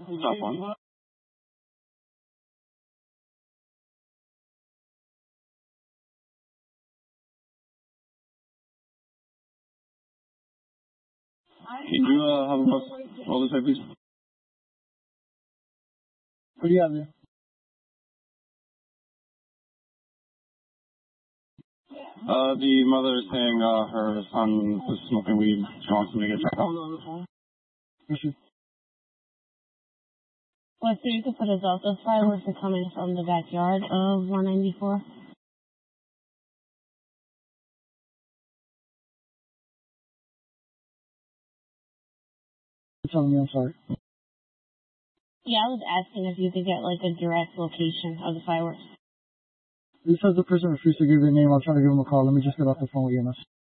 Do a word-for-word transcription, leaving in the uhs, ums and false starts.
Stop one. Can you uh, have a bus roll this way, please? What do you have there? Uh, the mother is saying uh, her son was smoking weed. She wants him to get checked out. Hold on the phone. Yes, Lester, you could put us out. Those fireworks are coming from the backyard of one ninety-four. You're telling me I'm sorry. Yeah, I was asking if you could get, like, a direct location of the fireworks. This says the person refused to give their name. I'll try to give him a call. Let me just get off the phone with you, miss.